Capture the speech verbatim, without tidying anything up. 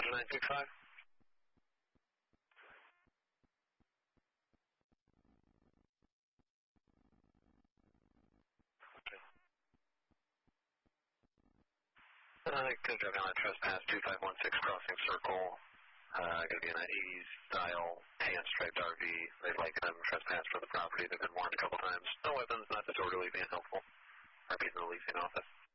Roger, nine six five. Okay. Uh, good driving on trespass, two five one six crossing circle. Uh, going to be in an eighties style tan striped R V. They'd like them trespass from the property. They've been warned a couple times. No weapons, not disorderly, being helpful. R V's in the leasing office.